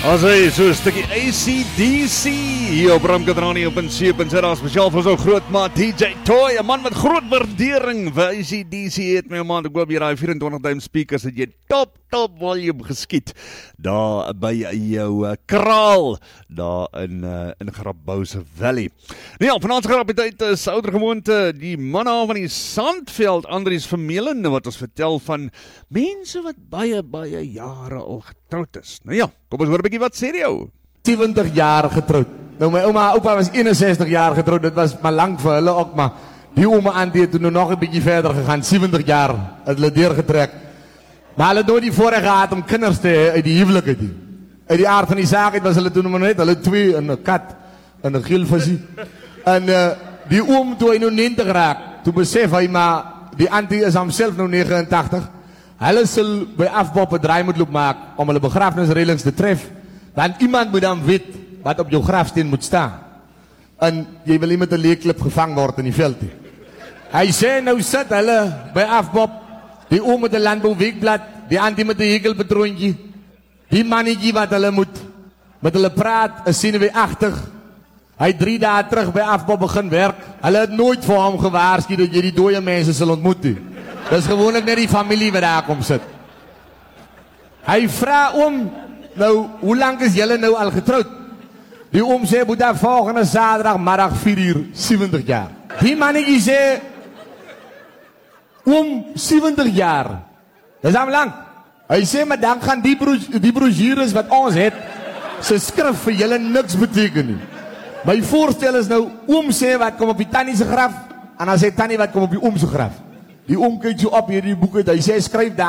As hy so 'n stukkie AC/DC hier op Ramkadranie op 'n seepunt spesiaal vir so groot maat DJ Toy, 'n man met groot waardering vir AC/DC het my man, ek hoop jy daai 24 speakers het jy top volume geskiet daar by jou kraal daar in Grabouwse Valley. Nou ja, vanaand grappietheid is ouer gewoonte die manne van die Sandveld, Andries Vermeulen, wat ons vertel van mense wat baie jare al getroud is. Nou ja, kom ons hoor 'n bietjie wat sê jy? 70 jaar getrouwd. Nou my opa was 61 jaar getrouwd, dit was maar lang vir hulle ook, maar die ouma auntie het toen nog 'n bietjie verder gegaan, 70 jaar het hulle deurgetrek. Maar hulle het nooit die voorreg gehad om kinders te hê uit die huwelik uit. Uit die aard van die saak was hulle toen maar net, hulle twee, en 'n kat, en 'n geelvisie. En die oom, toe hy nou 90 raak, toe besef hy maar, die auntie is homself nou 89, hulle sal by afbop 'n draai moet loop maak, om hulle begrafnisreëlings te tref, want iemand moet dan weet, wat op jou grafsteen moet staan. En jy wil nie met 'n leeklip gevang word in die veld nie. Hy sê, nou sit hulle by afbop, die oom met 'n landbouweekblad, die auntie met 'n hekelpatroontjie, die mannetjie wat hulle moet met hulle praat, is senuweeagtig. Hy 3 dae terug by afbop begin werk. Hulle het nooit vir hom gewaarsku dat jy die dooie mense sal ontmoet nie. Dis gewoonlik net die familie wat daar kom sit. Hy vra oom, nou, hoe lank is julle nou al getroud? Die oom sê, boeta, volgende Saterdagmiddag 4:00, 70 jaar. Die mannetjie sê, oom, 70 jaar. Dis al lang. Hy sê, maar dan gaan die brochures wat ons het, sy skrif vir julle niks beteken nie. My voorstel is nou, oom sê wat kom op die tannie se graf, en dan sê tannie wat kom op die oom se graf. Die oom kyk so op hierdie boek uit, hy sê, skryf daar.